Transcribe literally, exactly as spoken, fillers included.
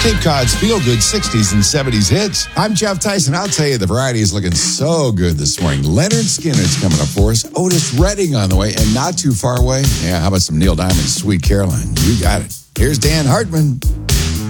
Cape Cod's feel-good sixties and seventies hits. I'm Jeff Tyson. I'll tell you, the variety is looking so good this morning. Leonard Skinner's coming up for us. Otis Redding on the way, and not too far away. Yeah, how about some Neil Diamond's Sweet Caroline? You got it. Here's Dan Hartman.